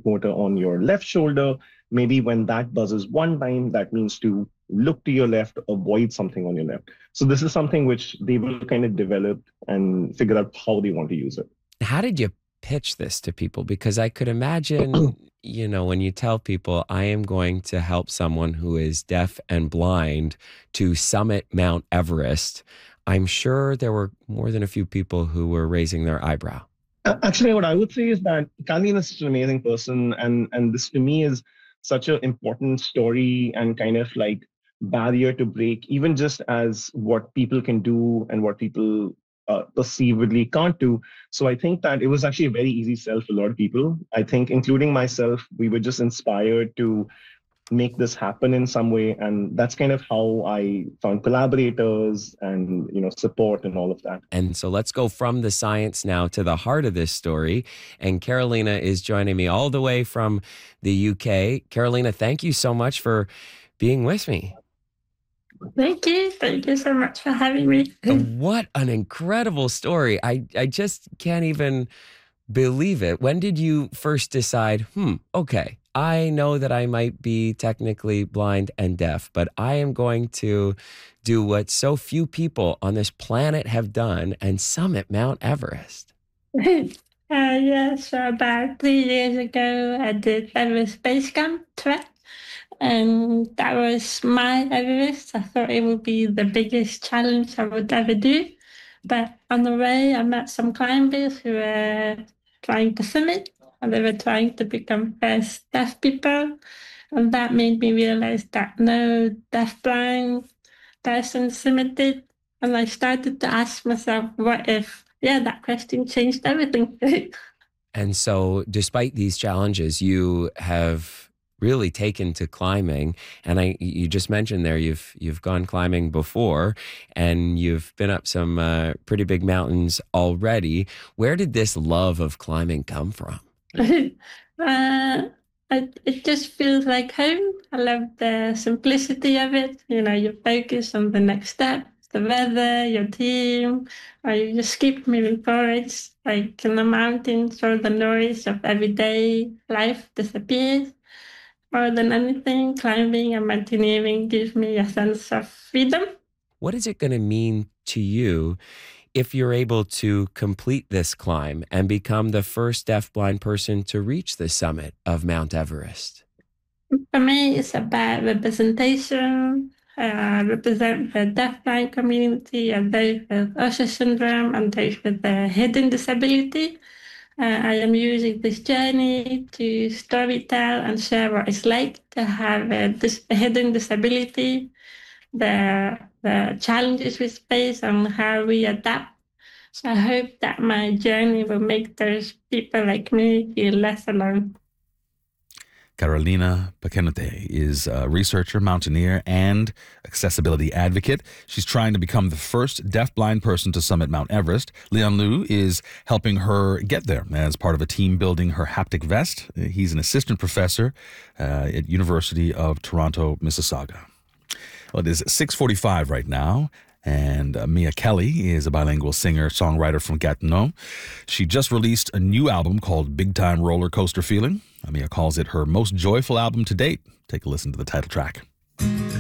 panic motor on your left shoulder. Maybe when that buzzes one time, that means to look to your left, avoid something on your left. So this is something which they will kind of develop and figure out how they want to use it. How did you pitch this to people? Because I could imagine, when you tell people, I am going to help someone who is deaf and blind to summit Mount Everest, I'm sure there were more than a few people who were raising their eyebrow. Actually, what I would say is that Carolina is such an amazing person, and this to me is such an important story and kind of like barrier to break, even just as what people can do and what people perceivedly can't do. So I think that it was actually a very easy sell for a lot of people. I think, including myself, we were just inspired to make this happen in some way, and that's kind of how I found collaborators and support and all of that. And so let's go from the science now to the heart of this story. And Carolina is joining me all the way from the UK. Carolina, thank you so much for being with me. Thank you. Thank you so much for having me. What an incredible story. I just can't even believe it. When did you first decide, okay, I know that I might be technically blind and deaf, but I am going to do what so few people on this planet have done and summit Mount Everest? So about 3 years ago, I did Everest Base Camp trek, and that was my Everest. I thought it would be the biggest challenge I would ever do. But on the way, I met some climbers who were trying to summit, and they were trying to become first deaf people. And that made me realize that no deaf-blind person summited. And I started to ask myself, what if, that question changed everything. And so despite these challenges, you have really taken to climbing. And you just mentioned there, you've gone climbing before and you've been up some pretty big mountains already. Where did this love of climbing come from? It just feels like home. I love the simplicity of it. You focus on the next step, the weather, your team, or you just keep moving forward. Like in the mountains, or the noise of everyday life disappears. More than anything, climbing and mountaineering gives me a sense of freedom. What is it going to mean to you if you're able to complete this climb and become the first deaf-blind person to reach the summit of Mount Everest? For me, it's about representation. Represent the deaf-blind community and those with Usher syndrome and those with the hidden disability. I am using this journey to storytell and share what it's like to have a hidden disability, the challenges we face and how we adapt. So I hope that my journey will make those people like me feel less alone. Carolina Paquenote is a researcher, mountaineer, and accessibility advocate. She's trying to become the first deaf-blind person to summit Mount Everest. Leon Liu is helping her get there as part of a team building her haptic vest. He's an assistant professor at University of Toronto, Mississauga. Well, it is 6:45 right now. And Mia Kelly is a bilingual singer-songwriter from Gatineau. She just released a new album called Big Time Roller Coaster Feeling. Mia calls it her most joyful album to date. Take a listen to the title track.